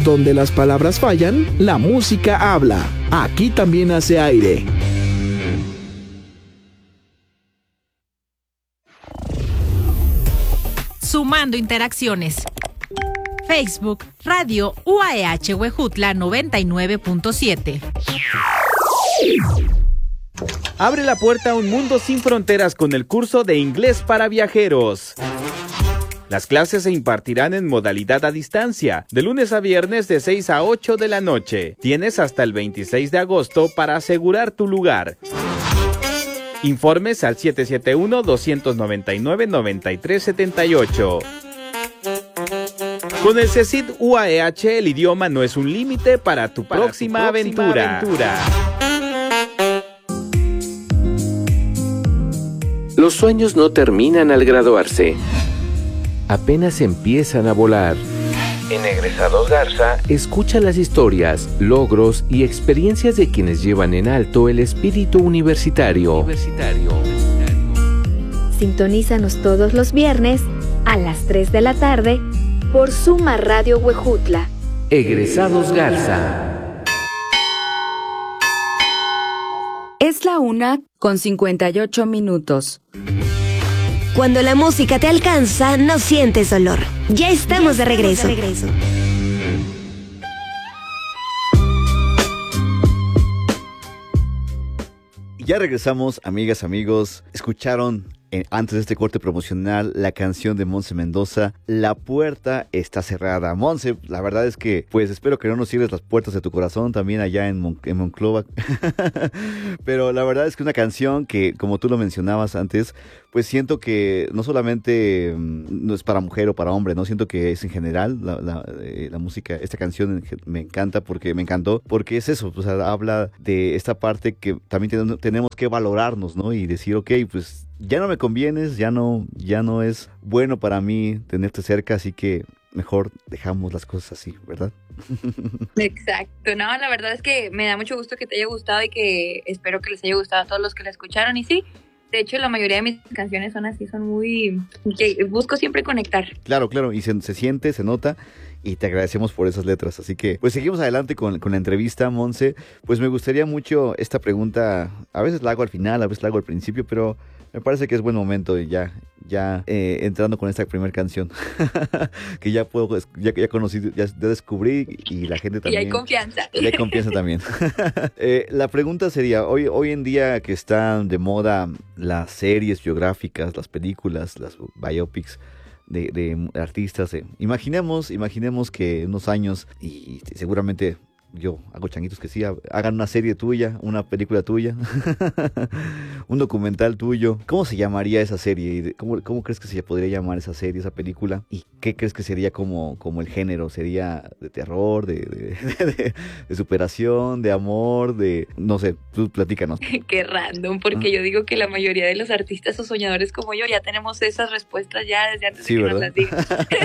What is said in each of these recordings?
Donde las palabras fallan, la música habla. Aquí también hace aire. Sumando interacciones. Facebook, Radio UAEH Huejutla 99.7. Abre la puerta a un mundo sin fronteras con el curso de inglés para viajeros. Las clases se impartirán en modalidad a distancia, de lunes a viernes de 6 a 8 de la noche. Tienes hasta el 26 de agosto para asegurar tu lugar. Informes al 771-299-9378. Con el CECIT UAEH, el idioma no es un límite para tu próxima aventura. Los sueños no terminan al graduarse. Apenas empiezan a volar. En Egresados Garza, escucha las historias, logros y experiencias de quienes llevan en alto el espíritu universitario. Sintonízanos todos los viernes a las 3 de la tarde por Suma Radio Huejutla. Egresados Garza. Es la 1:58. Cuando la música te alcanza, no sientes dolor. Ya estamos de regreso. Ya regresamos, amigas, amigos. Escucharon antes de este corte promocional la canción de Monse Mendoza, La puerta está cerrada. Monse, la verdad es que pues espero que no nos cierres las puertas de tu corazón también allá en Monclova. Pero la verdad es que una canción que, como tú lo mencionabas antes, pues siento que no solamente no es para mujer o para hombre, no siento que es en general la música. Esta canción me encantó porque es eso, o sea, habla de esta parte que también tenemos que valorarnos, ¿no? Y decir, ok, pues ya no me convienes, ya no es bueno para mí tenerte cerca, así que mejor dejamos las cosas así, ¿verdad? Exacto, no, la verdad es que me da mucho gusto que te haya gustado y que espero que les haya gustado a todos los que la escucharon. Y sí, de hecho la mayoría de mis canciones son así, son muy... que busco siempre conectar. Claro, y se siente, se nota. Y te agradecemos por esas letras. Así que, pues seguimos adelante con la entrevista, Monse. Pues me gustaría mucho esta pregunta. A veces la hago al final, a veces la hago al principio, pero me parece que es buen momento ya entrando con esta primera canción. Que ya conocí, ya descubrí y la gente también. Y hay confianza. Y hay confianza también. La pregunta sería, hoy en día que están de moda las series biográficas, las películas, las biopics, de artistas, imaginemos que en unos años, y seguramente yo hago changuitos que sí, hagan una serie tuya, una película tuya, un documental tuyo. ¿Cómo se llamaría esa serie? ¿Cómo crees que se podría llamar esa serie, esa película? ¿Y qué crees que sería como el género? ¿Sería de terror, de superación, de amor, no sé, tú platícanos? Qué random, porque yo digo que la mayoría de los artistas o soñadores como yo ya tenemos esas respuestas ya desde antes de que nos las digan.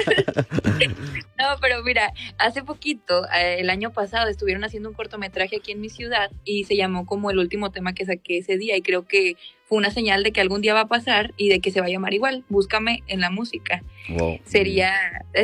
No, pero mira, hace poquito, el año pasado, estuvieron haciendo un cortometraje aquí en mi ciudad y se llamó como El último tema que saqué ese día, y creo que fue una señal de que algún día va a pasar y de que se va a llamar igual, Búscame en la música. Wow. Sería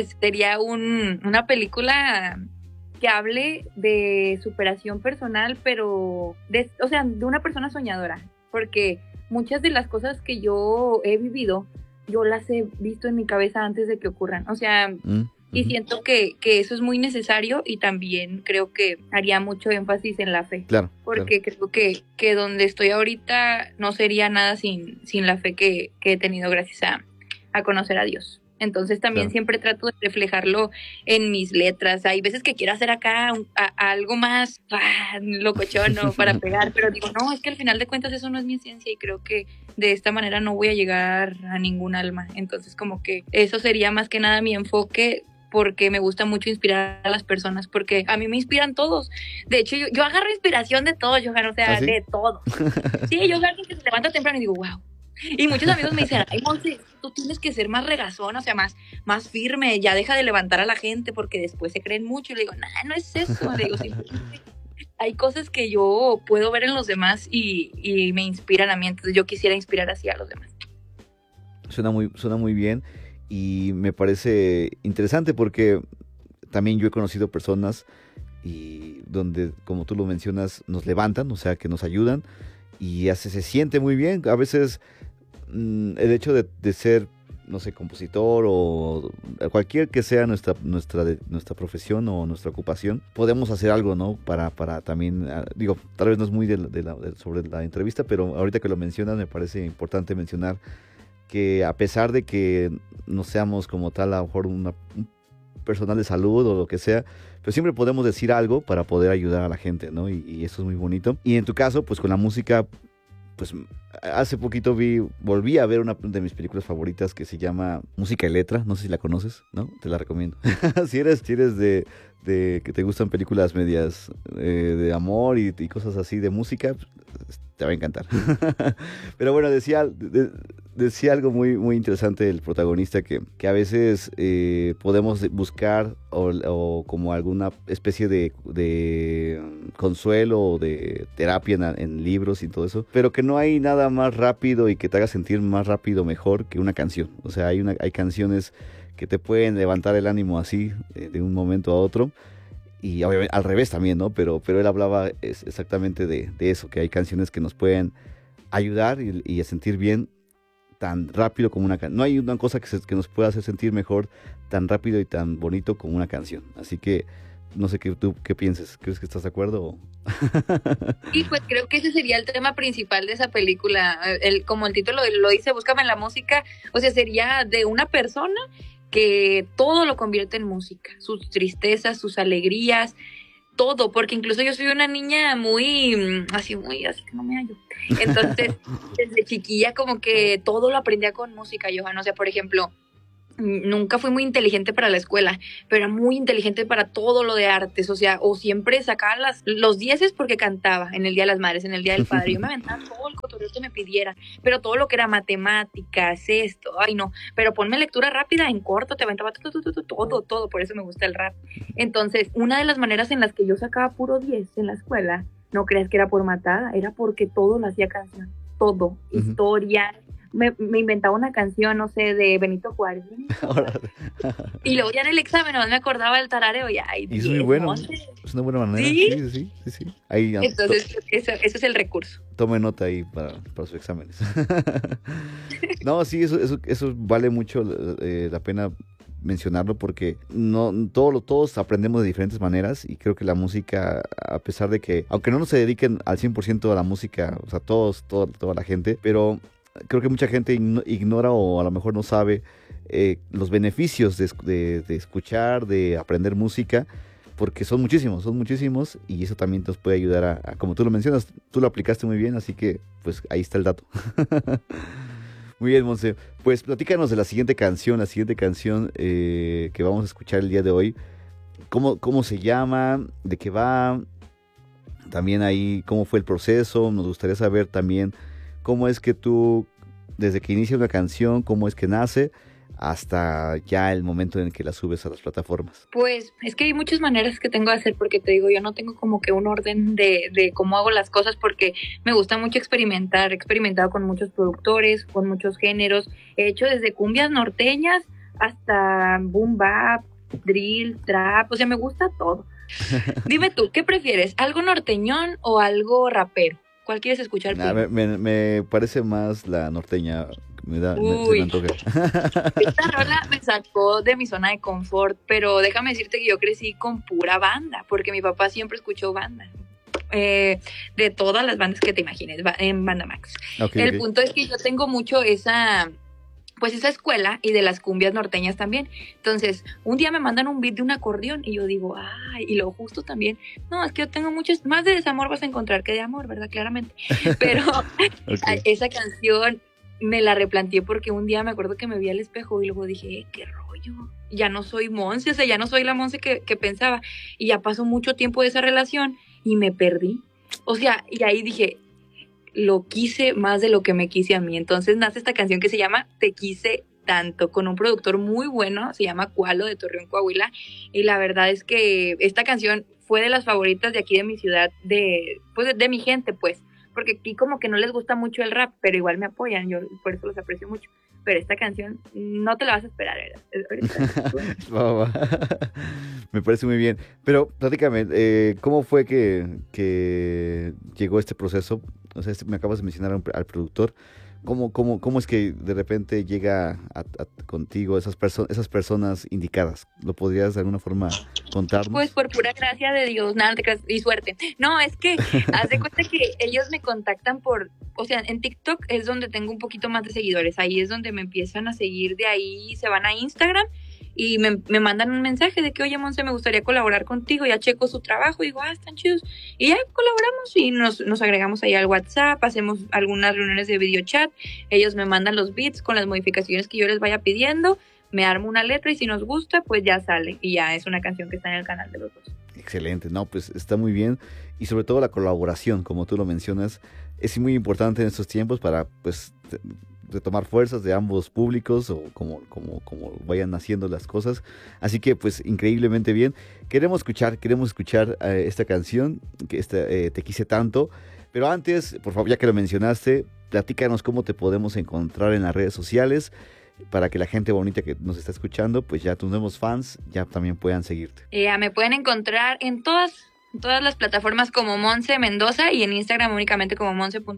una película que hable de superación personal, pero de una persona soñadora, porque muchas de las cosas que yo he vivido, yo las he visto en mi cabeza antes de que ocurran, o sea... Y siento que eso es muy necesario, y también creo que haría mucho énfasis en la fe. Claro. Porque creo que donde estoy ahorita no sería nada sin la fe que he tenido gracias a conocer a Dios. Entonces también siempre trato de reflejarlo en mis letras. Hay veces que quiero hacer acá algo más locochón para pegar, pero digo, no, es que al final de cuentas eso no es mi esencia, y creo que de esta manera no voy a llegar a ningún alma. Entonces como que eso sería más que nada mi enfoque, porque me gusta mucho inspirar a las personas, porque a mí me inspiran todos. De hecho, yo agarro inspiración de todos, Johan, o sea, ¿ah, sí? De todo. Sí, yo soy alguien que se levanta temprano y digo, wow. Y muchos amigos me dicen, ay, Monse, tú tienes que ser más regazón, o sea, más firme, ya deja de levantar a la gente porque después se creen mucho. Y le digo, no es eso. Le digo, simplemente hay cosas que yo puedo ver en los demás y me inspiran a mí, entonces yo quisiera inspirar así a los demás. Suena muy bien. Y me parece interesante porque también yo he conocido personas y donde, como tú lo mencionas, nos levantan, o sea, que nos ayudan y se siente muy bien. A veces el hecho de ser, no sé, compositor o cualquier que sea nuestra profesión o nuestra ocupación, podemos hacer algo, ¿no? Para también, digo, tal vez no es muy sobre la entrevista, pero ahorita que lo mencionas me parece importante mencionar que a pesar de que no seamos como tal a lo mejor un personal de salud o lo que sea, pero siempre podemos decir algo para poder ayudar a la gente, ¿no? Y eso es muy bonito. Y en tu caso, pues con la música, pues hace poquito volví a ver una de mis películas favoritas que se llama Música y Letra, no sé si la conoces, ¿no? Te la recomiendo. si eres de que te gustan películas medias de amor y cosas así de música, te va a encantar. Pero bueno, decía algo muy, muy interesante el protagonista, que a veces podemos buscar o como alguna especie de consuelo o de terapia en libros y todo eso, pero que no hay nada más rápido y que te haga sentir más rápido mejor que una canción. O sea, hay canciones que te pueden levantar el ánimo así de un momento a otro. Y obviamente al revés también, ¿no? Pero él hablaba exactamente de eso, que hay canciones que nos pueden ayudar y a sentir bien tan rápido como una canción. No hay una cosa que nos pueda hacer sentir mejor tan rápido y tan bonito como una canción. Así que no sé tú qué piensas. ¿Crees que estás de acuerdo? Y pues creo que ese sería el tema principal de esa película. Como el título lo dice, Búscame en la música. O sea, sería de una persona que todo lo convierte en música, sus tristezas, sus alegrías, todo, porque incluso yo soy una niña así que no me hallo. Entonces, desde chiquilla como que todo lo aprendía con música, Johan. O sea, por ejemplo, nunca fui muy inteligente para la escuela, pero era muy inteligente para todo lo de artes, o sea, o siempre sacaba los 10 porque cantaba en el Día de las Madres, en el Día del Padre, yo me aventaba todo el cotorreo que me pidieran, pero todo lo que era matemáticas, ay no, pero ponme lectura rápida en corto, te aventaba todo, por eso me gusta el rap. Entonces, una de las maneras en las que yo sacaba puro 10 en la escuela, no creas que era por matada, era porque todo lo hacía canción, todo, historia. Me inventaba una canción, no sé, de Benito Juárez. Y luego ya en el examen no me acordaba del tarareo. Y es muy bueno. Es una buena manera. Sí. Sí. Ahí, entonces, ese es el recurso. Tome nota ahí para sus exámenes. No, sí, eso vale mucho la pena mencionarlo, porque todos aprendemos de diferentes maneras, y creo que la música, a pesar de que, aunque no nos se dediquen al 100% a la música, o sea, toda la gente, pero creo que mucha gente ignora o a lo mejor no sabe los beneficios de escuchar, de aprender música, porque son muchísimos, y eso también nos puede ayudar a, como tú lo mencionas, tú lo aplicaste muy bien, así que pues ahí está el dato. Muy bien, Monse. Pues platícanos de la siguiente canción que vamos a escuchar el día de hoy. ¿Cómo se llama? ¿De qué va? También ahí, ¿cómo fue el proceso? Nos gustaría saber también cómo es que tú, desde que inicia una canción, cómo es que nace, hasta ya el momento en el que la subes a las plataformas. Pues es que hay muchas maneras que tengo de hacer, porque te digo, yo no tengo como que un orden de cómo hago las cosas, porque me gusta mucho experimentar. He experimentado con muchos productores, con muchos géneros. He hecho desde cumbias norteñas hasta boom bap, drill, trap, o sea, me gusta todo. Dime tú, ¿qué prefieres? ¿Algo norteñón o algo rapero? ¿Cuál quieres escuchar? Me parece más la norteña. Se me antoja. Esta rola me sacó de mi zona de confort, pero déjame decirte que yo crecí con pura banda, porque mi papá siempre escuchó banda. De todas las bandas que te imagines, en Banda Max. El punto es que yo tengo mucho esa escuela, y de las cumbias norteñas también. Entonces, un día me mandan un beat de un acordeón y yo digo, y lo justo también, no, es que yo tengo muchos, más de desamor vas a encontrar que de amor, ¿verdad? Claramente. Pero esa canción me la replanteé porque un día me acuerdo que me vi al espejo y luego dije, qué rollo, ya no soy Monse, o sea, ya no soy la Monse que pensaba, y ya pasó mucho tiempo de esa relación y me perdí. O sea, y ahí dije, lo quise más de lo que me quise a mí. Entonces nace esta canción que se llama Te Quise Tanto, con un productor muy bueno, se llama Cualo, de Torreón, Coahuila, y la verdad es que esta canción fue de las favoritas de aquí de mi ciudad, de mi gente, pues, porque aquí como que no les gusta mucho el rap, pero igual me apoyan, yo por eso los aprecio mucho. pero esta canción no te la vas a esperar, ¿verdad? Me parece muy bien. Pero platícame, ¿cómo fue que llegó este proceso? O sea, me acabas de mencionar al productor. ¿Cómo es que de repente llega contigo esas personas indicadas? ¿Lo podrías de alguna forma contarnos? Pues por pura gracia de Dios, nada, y suerte. No, es que haz de cuenta que ellos me contactan o sea, en TikTok es donde tengo un poquito más de seguidores, ahí es donde me empiezan a seguir, de ahí se van a Instagram y me mandan un mensaje de que, oye, Monse, me gustaría colaborar contigo, ya checo su trabajo, y digo, están chidos, y ya colaboramos y nos agregamos ahí al WhatsApp, hacemos algunas reuniones de videochat, ellos me mandan los beats con las modificaciones que yo les vaya pidiendo, me armo una letra y si nos gusta, pues ya sale, y ya es una canción que está en el canal de los dos. Excelente, no, pues está muy bien, y sobre todo la colaboración, como tú lo mencionas, es muy importante en estos tiempos para, pues, retomar fuerzas de ambos públicos o como vayan haciendo las cosas. Así que pues increíblemente bien. Queremos escuchar esta canción, que Te quise tanto. Pero antes, por favor, ya que lo mencionaste, platícanos cómo te podemos encontrar en las redes sociales para que la gente bonita que nos está escuchando, pues ya tus nuevos fans ya también puedan seguirte. Me pueden encontrar en todas las plataformas como Monse Mendoza y en Instagram únicamente como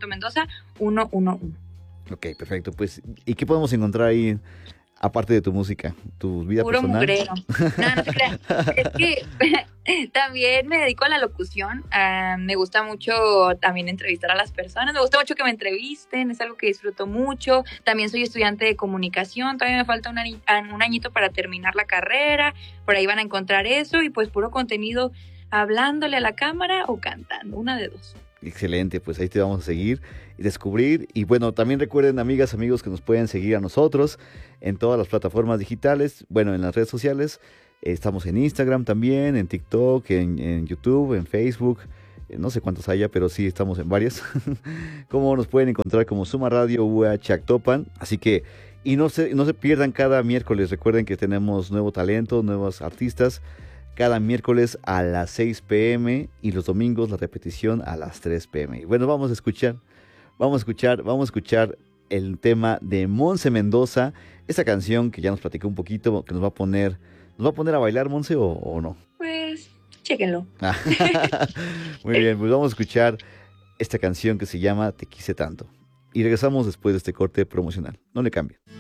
monse.mendoza111. Ok, perfecto. Pues, ¿y qué podemos encontrar ahí, aparte de tu música, tu vida puro personal? Mugrero. No te creas. Es que también me dedico a la locución. Me gusta mucho también entrevistar a las personas. Me gusta mucho que me entrevisten. Es algo que disfruto mucho. También soy estudiante de comunicación. Todavía me falta un añito para terminar la carrera. Por ahí van a encontrar eso. Y pues puro contenido hablándole a la cámara o cantando. Una de dos. Excelente, pues ahí te vamos a seguir y descubrir. Y bueno, también recuerden, amigas, amigos, que nos pueden seguir a nosotros en todas las plataformas digitales, bueno, en las redes sociales. Estamos en Instagram también, en TikTok, en YouTube, en Facebook. No sé cuántos haya, pero sí estamos en varias. Como nos pueden encontrar como Suma Radio UH Actopan. Así que, y no se pierdan cada miércoles. Recuerden que tenemos nuevo talento, nuevos artistas. Cada miércoles a las 6 p.m. y los domingos la repetición a las 3 p.m. Y bueno, vamos a escuchar el tema de Monse Mendoza, esa canción que ya nos platicó un poquito, que nos va a poner a bailar, Monse, o no. Pues, chéquenlo. Muy bien, pues vamos a escuchar esta canción que se llama Te quise tanto. Y regresamos después de este corte promocional. No le cambien.